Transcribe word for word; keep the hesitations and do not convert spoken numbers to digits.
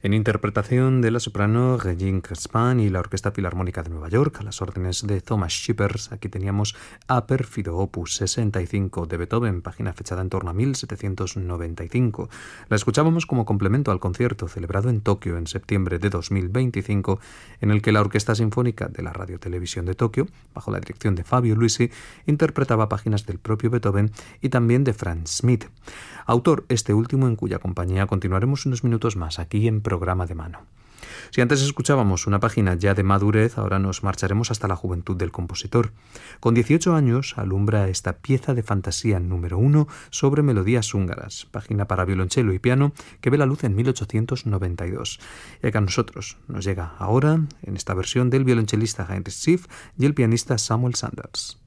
en interpretación de la soprano Regine Crespin y la Orquesta Filarmónica de Nueva York, a las órdenes de Thomas Schippers. Aquí teníamos a Pérfido, opus sesenta y cinco de Beethoven, página fechada en torno a mil setecientos noventa y cinco. La escuchábamos como complemento al concierto celebrado en Tokio en septiembre de dos mil veinticinco, en el que la Orquesta Sinfónica de la Radio Televisión de Tokio, bajo la dirección de Fabio Luisi, interpretaba páginas del propio Beethoven y también de Franz Schmidt, autor este último en cuya compañía continuaremos unos minutos más aquí en Programa de Mano. Si antes escuchábamos una página ya de madurez, ahora nos marcharemos hasta la juventud del compositor. Con dieciocho años alumbra esta pieza de fantasía número uno sobre melodías húngaras, página para violonchelo y piano que ve la luz en mil ochocientos noventa y dos. Y que a nosotros nos llega ahora en esta versión del violonchelista Heinrich Schiff y el pianista Samuel Sanders.